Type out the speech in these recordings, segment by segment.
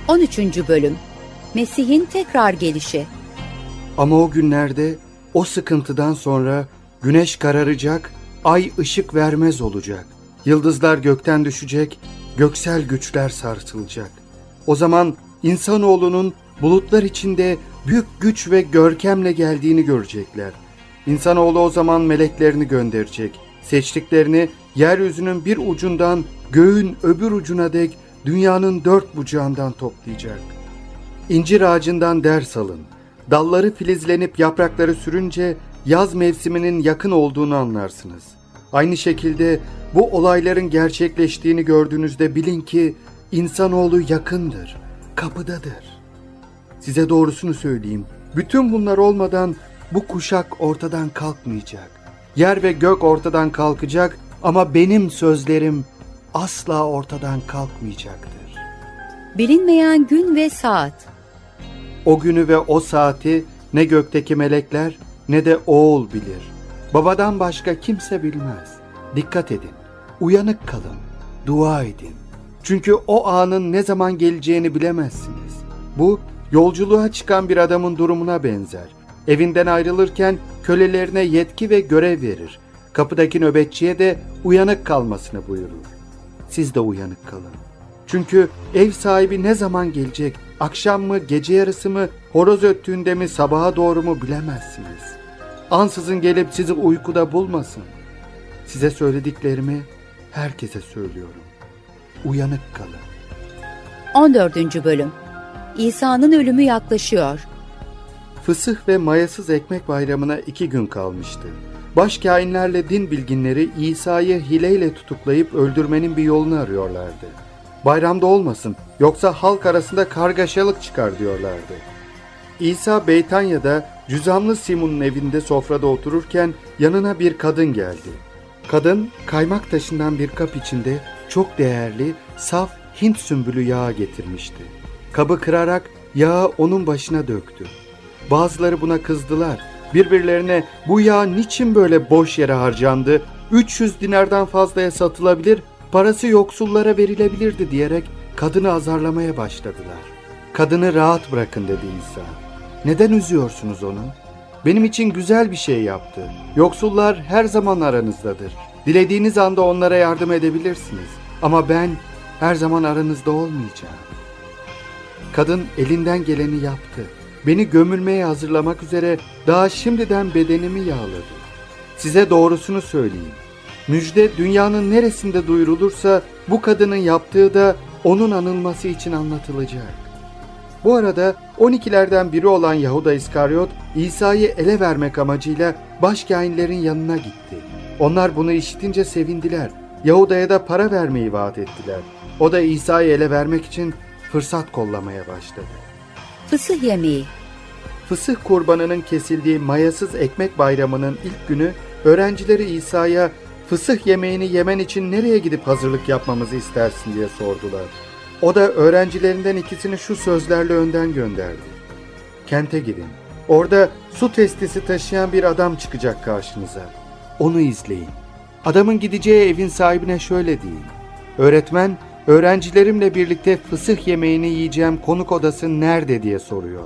13. Bölüm Mesih'in tekrar gelişi. Ama o günlerde, o sıkıntıdan sonra güneş kararacak, ay ışık vermez olacak. Yıldızlar gökten düşecek, göksel güçler sarsılacak. O zaman insanoğlunun bulutlar içinde büyük güç ve görkemle geldiğini görecekler. İnsanoğlu o zaman meleklerini gönderecek. Seçtiklerini yeryüzünün bir ucundan göğün öbür ucuna dek dünyanın dört bucağından toplayacak. İncir ağacından ders alın. Dalları filizlenip yaprakları sürünce yaz mevsiminin yakın olduğunu anlarsınız. Aynı şekilde bu olayların gerçekleştiğini gördüğünüzde bilin ki insanoğlu yakındır, kapıdadır. Size doğrusunu söyleyeyim. Bütün bunlar olmadan bu kuşak ortadan kalkmayacak. Yer ve gök ortadan kalkacak ama benim sözlerim asla ortadan kalkmayacaktır. Bilinmeyen gün ve saat. O günü ve o saati ne gökteki melekler ne de oğul bilir. Babadan başka kimse bilmez. Dikkat edin, uyanık kalın, dua edin. Çünkü o anın ne zaman geleceğini bilemezsiniz. Bu, yolculuğa çıkan bir adamın durumuna benzer. Evinden ayrılırken kölelerine yetki ve görev verir. Kapıdaki nöbetçiye de uyanık kalmasını buyurur. Siz de uyanık kalın. Çünkü ev sahibi ne zaman gelecek, akşam mı, gece yarısı mı, horoz öttüğünde mi, sabaha doğru mu bilemezsiniz. Ansızın gelip sizi uykuda bulmasın. Size söylediklerimi herkese söylüyorum. Uyanık kalın. 14. Bölüm İsa'nın ölümü yaklaşıyor. Fısıh ve mayasız ekmek bayramına 2 gün kalmıştı. Başkâhinlerle din bilginleri İsa'yı hileyle tutuklayıp öldürmenin bir yolunu arıyorlardı. Bayramda olmasın, yoksa halk arasında kargaşalık çıkar diyorlardı. İsa Beytanya'da Cüzamlı Simon'un evinde sofrada otururken yanına bir kadın geldi. Kadın kaymak taşından bir kap içinde çok değerli, saf Hint sümbülü yağı getirmişti. Kabı kırarak yağı onun başına döktü. Bazıları buna kızdılar. Birbirlerine bu yağ niçin böyle boş yere harcandı, 300 dinardan fazlaya satılabilir, parası yoksullara verilebilirdi diyerek kadını azarlamaya başladılar. Kadını rahat bırakın dedi İsa. Neden üzüyorsunuz onu? Benim için güzel bir şey yaptı. Yoksullar her zaman aranızdadır. Dilediğiniz anda onlara yardım edebilirsiniz. Ama ben her zaman aranızda olmayacağım. Kadın elinden geleni yaptı. Beni gömülmeye hazırlamak üzere daha şimdiden bedenimi yağladı. Size doğrusunu söyleyeyim. Müjde dünyanın neresinde duyurulursa bu kadının yaptığı da onun anılması için anlatılacak. Bu arada 12'lerden biri olan Yahuda İskaryot, İsa'yı ele vermek amacıyla başkâhinlerin yanına gitti. Onlar bunu işitince sevindiler. Yahuda'ya da para vermeyi vaat ettiler. O da İsa'yı ele vermek için fırsat kollamaya başladı. Fısıh yemeği. Fısıh kurbanının kesildiği mayasız ekmek bayramının ilk günü öğrencileri İsa'ya fısıh yemeğini yemen için nereye gidip hazırlık yapmamızı istersin diye sordular. O da öğrencilerinden ikisini şu sözlerle önden gönderdi. Kente gidin. Orada su testisi taşıyan bir adam çıkacak karşınıza. Onu izleyin. Adamın gideceği evin sahibine şöyle deyin. Öğretmen, öğrencilerimle birlikte fısıh yemeğini yiyeceğim konuk odası nerede diye soruyor.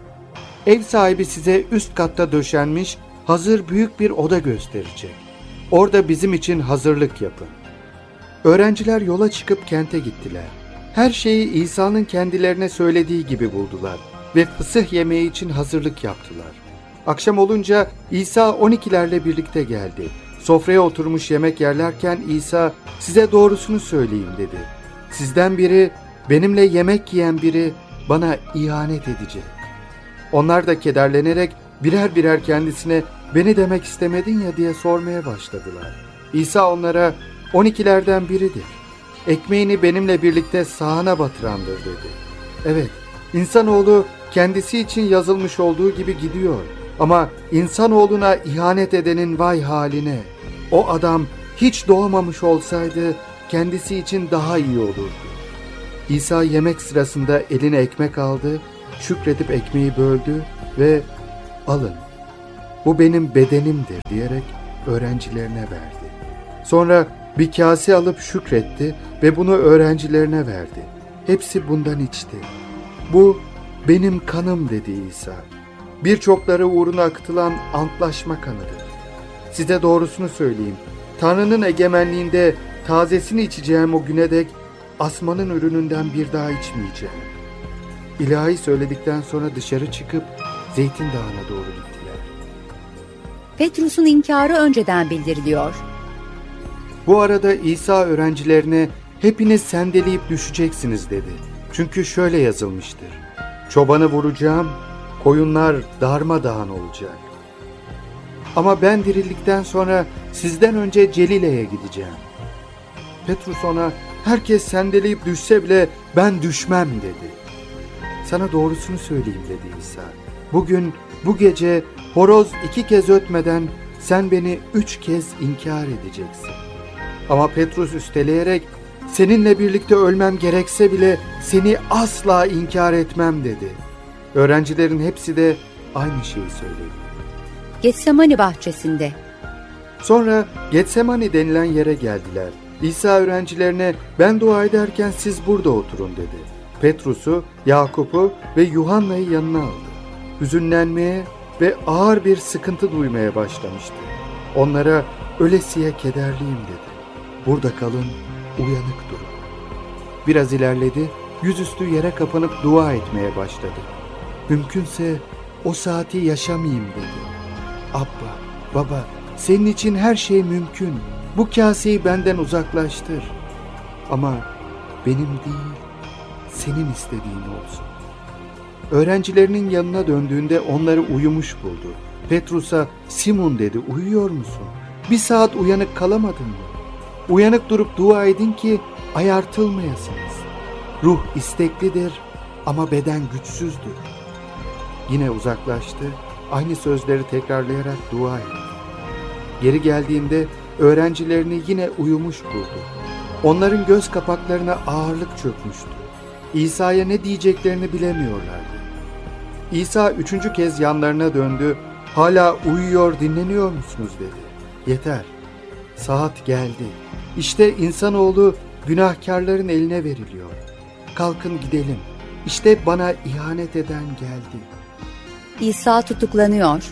Ev sahibi size üst katta döşenmiş, hazır büyük bir oda gösterecek. Orada bizim için hazırlık yapın. Öğrenciler yola çıkıp kente gittiler. Her şeyi İsa'nın kendilerine söylediği gibi buldular ve fısıh yemeği için hazırlık yaptılar. Akşam olunca İsa 12'lerle birlikte geldi. Sofraya oturmuş yemek yerlerken İsa, size doğrusunu söyleyeyim dedi. Sizden biri, benimle yemek yiyen biri bana ihanet edecek. Onlar da kederlenerek birer birer kendisine beni demek istemedin ya diye sormaya başladılar. İsa onlara 12'lerden biridir. Ekmeğini benimle birlikte sahana batırandır dedi. Evet, insanoğlu kendisi için yazılmış olduğu gibi gidiyor. Ama insanoğluna ihanet edenin vay haline. O adam hiç doğmamış olsaydı kendisi için daha iyi olurdu. İsa yemek sırasında eline ekmek aldı, şükredip ekmeği böldü ve alın, bu benim bedenimdir diyerek öğrencilerine verdi. Sonra bir kase alıp şükretti ve bunu öğrencilerine verdi. Hepsi bundan içti. Bu benim kanım dedi İsa. Birçokları uğruna akıtılan antlaşma kanıdır. Size doğrusunu söyleyeyim. Tanrı'nın egemenliğinde tazesini içeceğim o güne dek asmanın ürününden bir daha içmeyeceğim. İlahi söyledikten sonra dışarı çıkıp Zeytin Dağı'na doğru gittiler. Petrus'un inkarı önceden bildiriliyor. Bu arada İsa öğrencilerine hepiniz sendeleyip düşeceksiniz dedi. Çünkü şöyle yazılmıştır. Çobanı vuracağım, koyunlar darmadağın olacak. Ama ben dirildikten sonra sizden önce Celile'ye gideceğim. Petrus ona herkes sendeleyip düşse bile ben düşmem dedi. Sana doğrusunu söyleyeyim dedi İsa. Bugün, bu gece horoz 2 kez ötmeden sen beni 3 kez inkar edeceksin. Ama Petrus üsteleyerek seninle birlikte ölmem gerekse bile seni asla inkar etmem dedi. Öğrencilerin hepsi de aynı şeyi söyledi. Getsemani bahçesinde. Sonra Getsemani denilen yere geldiler. İsa öğrencilerine ben dua ederken siz burada oturun dedi. Petrus'u, Yakup'u ve Yuhanna'yı yanına aldı. Hüzünlenmeye ve ağır bir sıkıntı duymaya başlamıştı. Onlara ölesiye kederliyim dedi. Burada kalın, uyanık durun. Biraz ilerledi, yüzüstü yere kapanıp dua etmeye başladı. Mümkünse o saati yaşamayayım dedi. Abba, baba, senin için her şey mümkün. Bu kaseyi benden uzaklaştır. Ama benim değil, senin istediğin olsun. Öğrencilerinin yanına döndüğünde onları uyumuş buldu. Petrus'a Simon dedi, uyuyor musun? 1 saat uyanık kalamadın mı? Uyanık durup dua edin ki ayartılmayasınız. Ruh isteklidir ama beden güçsüzdür. Yine uzaklaştı, aynı sözleri tekrarlayarak dua etti. Geri geldiğinde öğrencilerini yine uyumuş buldu. Onların göz kapaklarına ağırlık çökmüştü. İsa'ya ne diyeceklerini bilemiyorlardı. İsa 3. kez yanlarına döndü. Hala uyuyor, dinleniyor musunuz dedi. Yeter. Saat geldi. İşte insanoğlu günahkarların eline veriliyor. Kalkın gidelim. İşte bana ihanet eden geldi. İsa tutuklanıyor.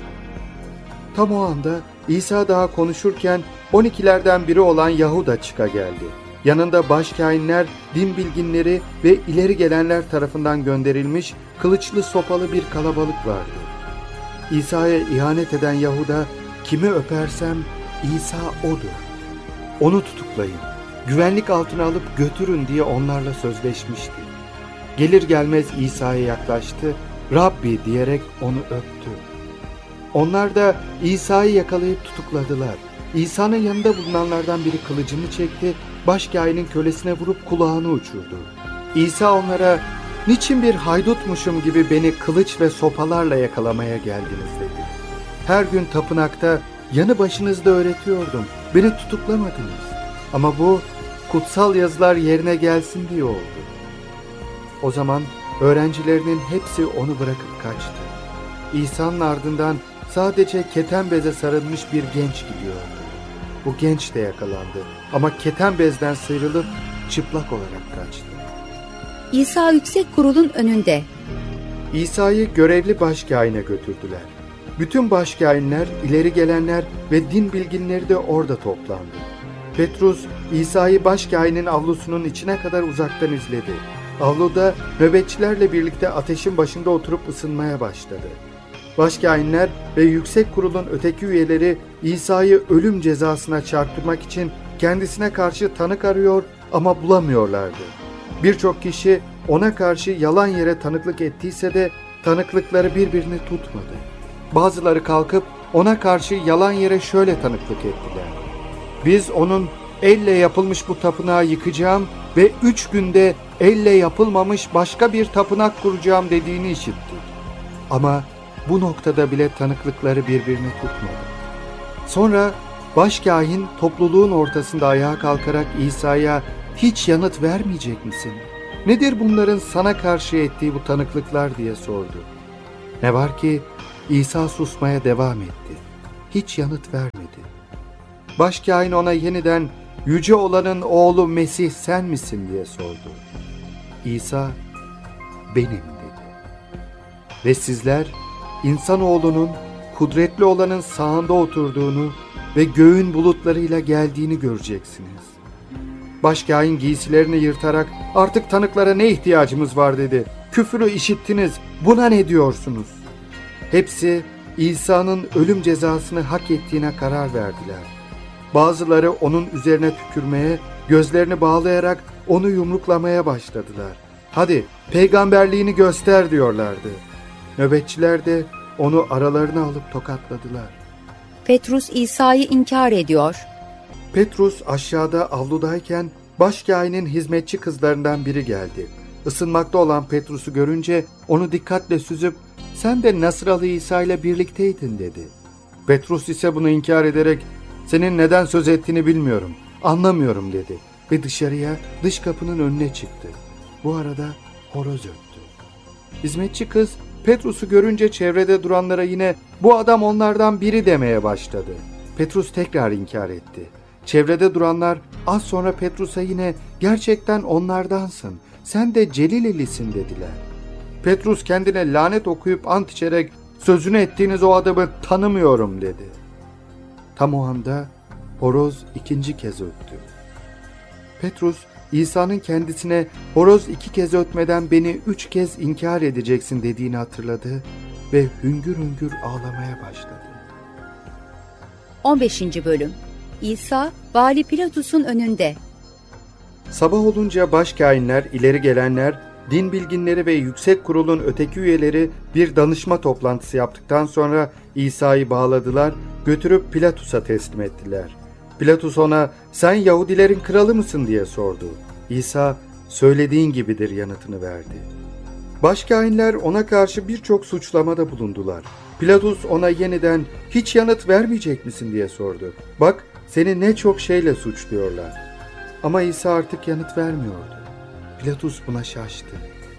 Tam o anda İsa daha konuşurken 12'lerden biri olan Yahuda çıka geldi. Yanında başkâhinler, din bilginleri ve ileri gelenler tarafından gönderilmiş kılıçlı sopalı bir kalabalık vardı. İsa'ya ihanet eden Yahuda, kimi öpersem İsa odur. Onu tutuklayın, güvenlik altına alıp götürün diye onlarla sözleşmişti. Gelir gelmez İsa'ya yaklaştı, Rabbi diyerek onu öptü. Onlar da İsa'yı yakalayıp tutukladılar. İsa'nın yanında bulunanlardan biri kılıcını çekti, başkâhinin kölesine vurup kulağını uçurdu. İsa onlara, niçin bir haydutmuşum gibi beni kılıç ve sopalarla yakalamaya geldiniz dedi. Her gün tapınakta yanı başınızda öğretiyordum, beni tutuklamadınız. Ama bu kutsal yazılar yerine gelsin diye oldu. O zaman öğrencilerinin hepsi onu bırakıp kaçtı. İsa'nın ardından sadece keten beze sarılmış bir genç gidiyordu. Bu genç de yakalandı ama keten bezden sıyrılıp çıplak olarak kaçtı. İsa yüksek kurulun önünde. İsa'yı görevli başkâhine götürdüler. Bütün başkâhinler, ileri gelenler ve din bilginleri de orada toplandı. Petrus, İsa'yı başkâhinin avlusunun içine kadar uzaktan izledi. Avluda nöbetçilerle birlikte ateşin başında oturup ısınmaya başladı. Başkâhinler ve yüksek kurulun öteki üyeleri İsa'yı ölüm cezasına çarptırmak için kendisine karşı tanık arıyor ama bulamıyorlardı. Birçok kişi ona karşı yalan yere tanıklık ettiyse de tanıklıkları birbirini tutmadı. Bazıları kalkıp ona karşı yalan yere şöyle tanıklık ettiler. Biz onun elle yapılmış bu tapınağı yıkacağım ve 3 günde elle yapılmamış başka bir tapınak kuracağım dediğini işittik. Ama bu noktada bile tanıklıkları birbirini tutmadı. Sonra başkâhin topluluğun ortasında ayağa kalkarak İsa'ya hiç yanıt vermeyecek misin? Nedir bunların sana karşı ettiği bu tanıklıklar diye sordu. Ne var ki İsa susmaya devam etti. Hiç yanıt vermedi. Başkâhin ona yeniden yüce olanın oğlu Mesih sen misin diye sordu. İsa benim dedi. Ve sizler insanoğlunun kudretli olanın sağında oturduğunu ve göğün bulutlarıyla geldiğini göreceksiniz. Başkâhin giysilerini yırtarak artık tanıklara ne ihtiyacımız var dedi. Küfürü işittiniz, buna ne diyorsunuz? Hepsi İsa'nın ölüm cezasını hak ettiğine karar verdiler. Bazıları onun üzerine tükürmeye, gözlerini bağlayarak onu yumruklamaya başladılar. Hadi peygamberliğini göster diyorlardı. Nöbetçiler de onu aralarına alıp tokatladılar. Petrus İsa'yı inkar ediyor. Petrus aşağıda avludayken başkâhinin hizmetçi kızlarından biri geldi. Isınmakta olan Petrus'u görünce onu dikkatle süzüp "Sen de Nasıralı İsa ile birlikteydin" dedi. Petrus ise bunu inkar ederek "Senin neden söz ettiğini bilmiyorum, anlamıyorum" dedi ve dışarıya, dış kapının önüne çıktı. Bu arada horoz öttü. Hizmetçi kız Petrus'u görünce çevrede duranlara yine "Bu adam onlardan biri" demeye başladı. Petrus tekrar inkar etti. Çevrede duranlar az sonra Petrus'a yine "Gerçekten onlardansın, sen de Celilelisin" dediler. Petrus kendine lanet okuyup ant içerek "Sözünü ettiğiniz o adamı tanımıyorum" dedi. Tam o anda horoz ikinci kez öttü. Petrus İsa'nın kendisine "Horoz 2 kez ötmeden beni 3 kez inkar edeceksin" dediğini hatırladı ve hüngür hüngür ağlamaya başladı. 15. Bölüm. İsa, Vali Pilatus'un önünde. Sabah olunca başkâhinler, ileri gelenler, din bilginleri ve yüksek kurulun öteki üyeleri bir danışma toplantısı yaptıktan sonra İsa'yı bağladılar, götürüp Pilatus'a teslim ettiler. Pilatus ona "Sen Yahudilerin kralı mısın?" diye sordu. İsa "Söylediğin gibidir" yanıtını verdi. Başkâhinler ona karşı birçok suçlamada bulundular. Pilatus ona yeniden "Hiç yanıt vermeyecek misin?" diye sordu. "Bak, seni ne çok şeyle suçluyorlar." Ama İsa artık yanıt vermiyordu. Pilatus buna şaştı.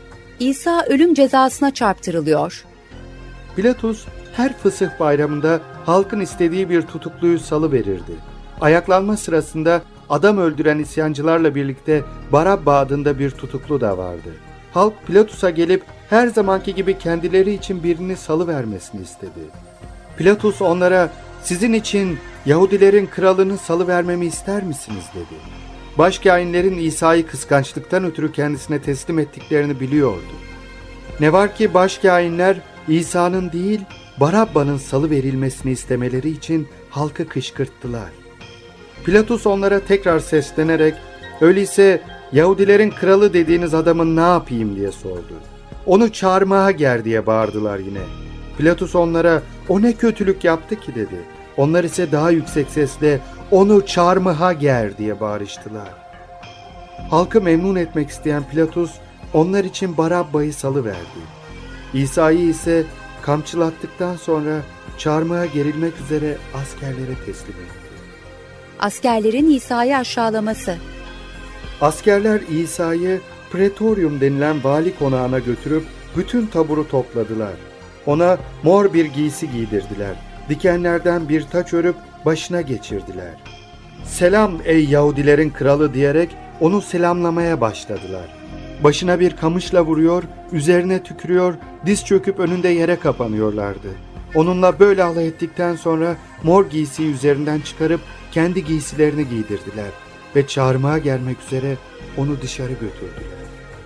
İsa ölüm cezasına çarptırılıyor. Pilatus her Fısıh bayramında halkın istediği bir tutukluyu salıverirdi. Ayaklanma sırasında adam öldüren isyancılarla birlikte Barabba adında bir tutuklu da vardı. Halk Pilatus'a gelip her zamanki gibi kendileri için birini salıvermesini istedi. Pilatus onlara "Sizin için Yahudilerin kralını salıvermemi ister misiniz?" dedi. Başkâhinlerin İsa'yı kıskançlıktan ötürü kendisine teslim ettiklerini biliyordu. Ne var ki başkâhinler İsa'nın değil Barabba'nın salıverilmesini istemeleri için halkı kışkırttılar. Pilatus onlara tekrar seslenerek "Öyleyse Yahudilerin kralı dediğiniz adamın ne yapayım?" diye sordu. "Onu çarmıha ger" diye bağırdılar yine. Pilatus onlara "O ne kötülük yaptı ki?" dedi. Onlar ise daha yüksek sesle "Onu çarmıha ger" diye bağırıştılar. Halkı memnun etmek isteyen Pilatus onlar için Barabba'yı salıverdi. İsa'yı ise kamçılattıktan sonra çarmıha gerilmek üzere askerlere teslim etti. Askerlerin İsa'yı aşağılaması. Askerler İsa'yı Pretorium denilen vali konağına götürüp bütün taburu topladılar. Ona mor bir giysi giydirdiler. Dikenlerden bir taç örüp başına geçirdiler. "Selam ey Yahudilerin kralı" diyerek onu selamlamaya başladılar. Başına bir kamışla vuruyor, üzerine tükürüyor, diz çöküp önünde yere kapanıyorlardı. Onunla böyle alay ettikten sonra mor giysiyi üzerinden çıkarıp kendi giysilerini giydirdiler ve çarmıha germek üzere onu dışarı götürdüler.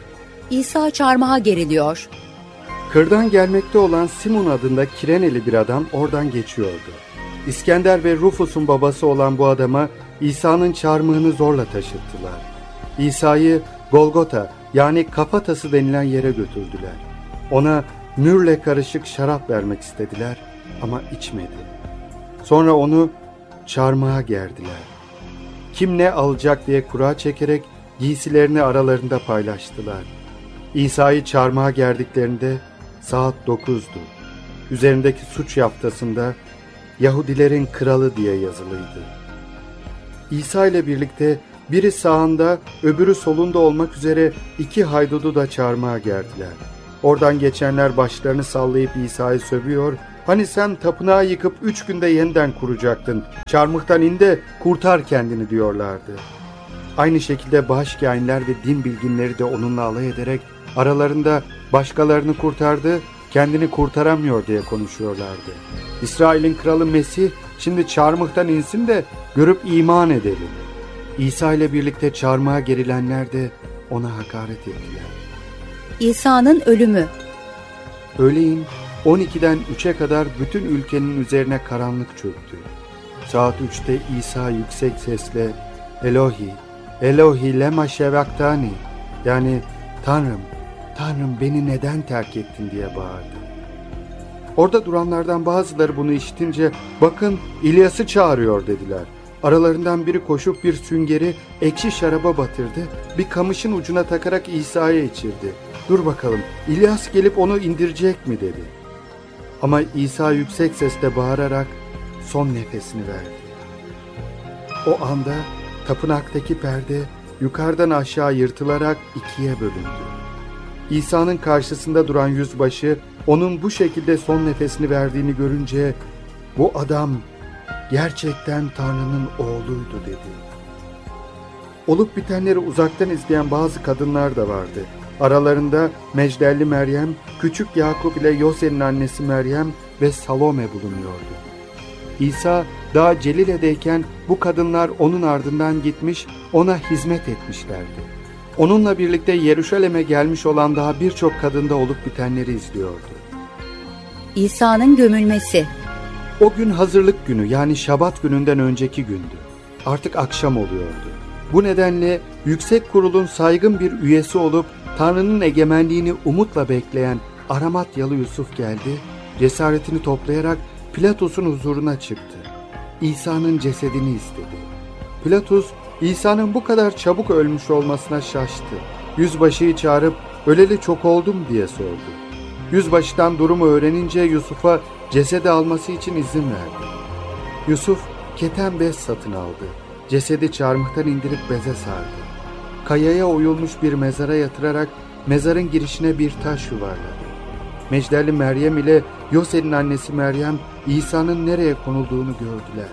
İsa çarmıha geriliyor. Kırdan gelmekte olan Simon adında Kireneli bir adam oradan geçiyordu. İskender ve Rufus'un babası olan bu adama İsa'nın çarmıhını zorla taşıttılar. İsa'yı Golgota yani kafa tası denilen yere götürdüler. Ona mürle karışık şarap vermek istediler ama içmedi. Sonra onu çarmıha gerdiler. Kim ne alacak diye kura çekerek giysilerini aralarında paylaştılar. İsa'yı çarmıha gerdiklerinde saat 9'du. Üzerindeki suç yaftasında Yahudilerin kralı diye yazılıydı. İsa ile birlikte biri sağında öbürü solunda olmak üzere 2 haydudu da çarmıha gerdiler. Oradan geçenler başlarını sallayıp İsa'yı sövüyor, "Hani sen tapınağı yıkıp 3 günde yeniden kuracaktın, çarmıhtan in de kurtar kendini" diyorlardı. Aynı şekilde başkâhinler ve din bilginleri de onunla alay ederek aralarında başkalarını kurtardı, kendini kurtaramıyor diye konuşuyorlardı. İsrail'in kralı Mesih şimdi çarmıhtan insin de görüp iman edelim. İsa ile birlikte çarmıha gerilenler de ona hakaret ettiler. İsa'nın ölümü. Öğleyin 12'den 3'e kadar bütün ülkenin üzerine karanlık çöktü. Saat 3'te İsa yüksek sesle Elohi, Elohi lema şevaktani, yani Tanrım, Tanrım beni neden terk ettin diye bağırdı. Orada duranlardan bazıları bunu işitince bakın İlyas'ı çağırıyor dediler. Aralarından biri koşup bir süngeri ekşi şaraba batırdı, bir kamışın ucuna takarak İsa'ya içirdi. Dur bakalım İlyas gelip onu indirecek mi dedi. Ama İsa yüksek sesle bağırarak son nefesini verdi. O anda tapınaktaki perde yukarıdan aşağı yırtılarak ikiye bölündü. İsa'nın karşısında duran yüzbaşı onun bu şekilde son nefesini verdiğini görünce bu adam gerçekten Tanrı'nın oğluydu dedi. Olup bitenleri uzaktan izleyen bazı kadınlar da vardı. Aralarında Mecdelli Meryem, küçük Yakup ile Yose'nin annesi Meryem ve Salome bulunuyordu. İsa daha Celile'deyken bu kadınlar onun ardından gitmiş, ona hizmet etmişlerdi. Onunla birlikte Yeruşalim'e gelmiş olan daha birçok kadın da olup bitenleri izliyordu. İsa'nın gömülmesi. O gün hazırlık günü, yani Şabat gününden önceki gündü. Artık akşam oluyordu. Bu nedenle yüksek kurulun saygın bir üyesi olup Tanrı'nın egemenliğini umutla bekleyen Aramatyalı Yusuf geldi, cesaretini toplayarak Pilatus'un huzuruna çıktı. İsa'nın cesedini istedi. Pilatus, İsa'nın bu kadar çabuk ölmüş olmasına şaştı. Yüzbaşıyı çağırıp öleli çok oldum diye sordu. Yüzbaşıdan durumu öğrenince Yusuf'a cesedi alması için izin verdi. Yusuf keten bez satın aldı. Cesedi çarmıhtan indirip beze sardı. Kayaya oyulmuş bir mezara yatırarak mezarın girişine bir taş yuvarladı. Mecdelli Meryem ile Yose'nin annesi Meryem İsa'nın nereye konulduğunu gördüler.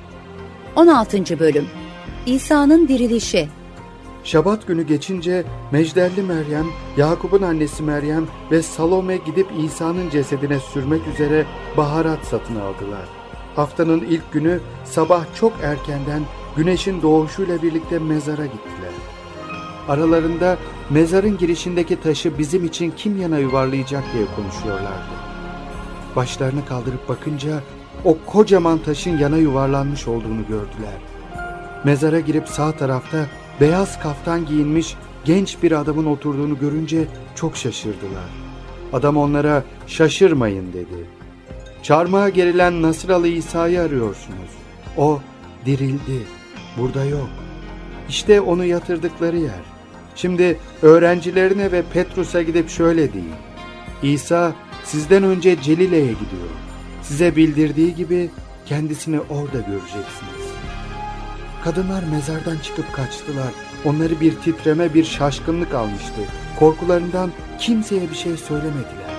16. bölüm. İsa'nın dirilişi. Şabat günü geçince Mecdelli Meryem, Yakup'un annesi Meryem ve Salome gidip İsa'nın cesedine sürmek üzere baharat satın aldılar. Haftanın ilk günü sabah çok erkenden güneşin doğuşuyla birlikte mezara gittiler. Aralarında mezarın girişindeki taşı bizim için kim yana yuvarlayacak diye konuşuyorlardı. Başlarını kaldırıp bakınca o kocaman taşın yana yuvarlanmış olduğunu gördüler. Mezara girip sağ tarafta beyaz kaftan giyinmiş genç bir adamın oturduğunu görünce çok şaşırdılar. Adam onlara şaşırmayın dedi. Çarmıha gerilen Nasıralı İsa'yı arıyorsunuz. O dirildi. Burada yok. İşte onu yatırdıkları yer. Şimdi öğrencilerine ve Petrus'a gidip şöyle deyin. İsa sizden önce Celile'ye gidiyor. Size bildirdiği gibi kendisini orada göreceksiniz. Kadınlar mezardan çıkıp kaçtılar. Onları bir titreme, bir şaşkınlık almıştı. Korkularından kimseye bir şey söylemediler.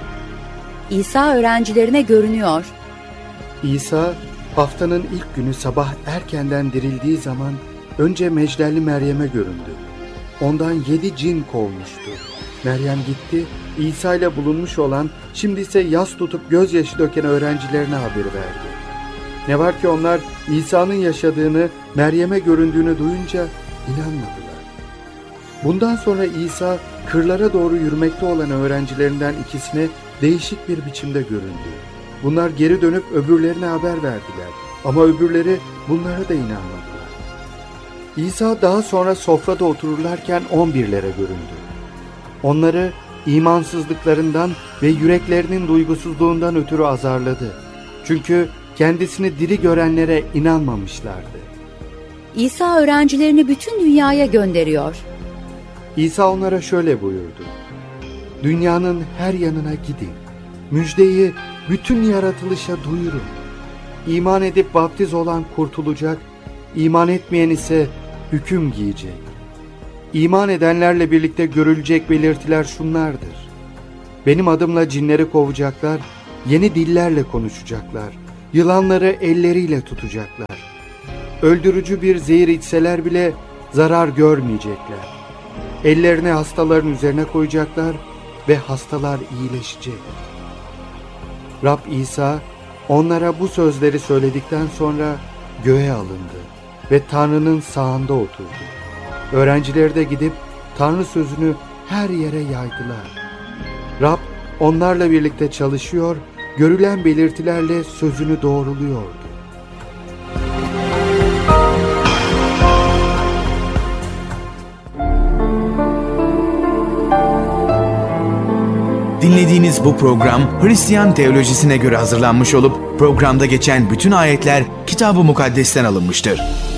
İsa öğrencilerine görünüyor. İsa haftanın ilk günü sabah erkenden dirildiği zaman önce Mecdelli Meryem'e göründü. Ondan 7 cin kovmuştu. Meryem gitti, İsa ile bulunmuş olan, şimdi ise yas tutup gözyaşı döken öğrencilerine haber verdi. Ne var ki onlar İsa'nın yaşadığını, Meryem'e göründüğünü duyunca inanmadılar. Bundan sonra İsa kırlara doğru yürümekte olan öğrencilerinden ikisine değişik bir biçimde göründü. Bunlar geri dönüp öbürlerine haber verdiler ama öbürleri bunlara da inanmadılar. İsa daha sonra sofrada otururlarken 11'lere göründü. Onları imansızlıklarından ve yüreklerinin duygusuzluğundan ötürü azarladı. Çünkü kendisini diri görenlere inanmamışlardı. İsa öğrencilerini bütün dünyaya gönderiyor. İsa onlara şöyle buyurdu. Dünyanın her yanına gidin. Müjdeyi bütün yaratılışa duyurun. İman edip vaftiz olan kurtulacak, iman etmeyen ise hüküm giyecek. İman edenlerle birlikte görülecek belirtiler şunlardır. Benim adımla cinleri kovacaklar, yeni dillerle konuşacaklar, yılanları elleriyle tutacaklar. Öldürücü bir zehir içseler bile zarar görmeyecekler. Ellerini hastaların üzerine koyacaklar ve hastalar iyileşecek. Rab İsa onlara bu sözleri söyledikten sonra göğe alındı ve Tanrı'nın sağında oturdu. Öğrencileri de gidip Tanrı sözünü her yere yaydılar. Rab onlarla birlikte çalışıyor, görülen belirtilerle sözünü doğruluyordu. Dinlediğiniz bu program Hristiyan teolojisine göre hazırlanmış olup programda geçen bütün ayetler Kitab-ı Mukaddes'ten alınmıştır.